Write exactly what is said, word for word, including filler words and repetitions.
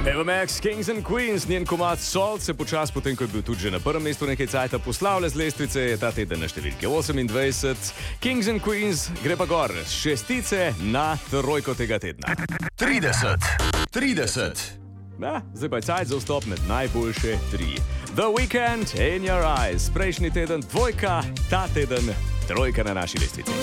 Eva Max, Kings and Queens, njen komad Salt se počas, potem ko je bil tudi že na prvem mestu nekaj cajta, poslavlja z lestvice, je ta teden na številke osemindvajset. Kings and Queens gre pa gor z šestice na trojko tega tedna. trideset. trideset. Na, zdaj pa je cajt za vstop med najboljše tri. The Weeknd, In Your Eyes, prejšnji teden dvojka, ta teden trojka na naši lestvici.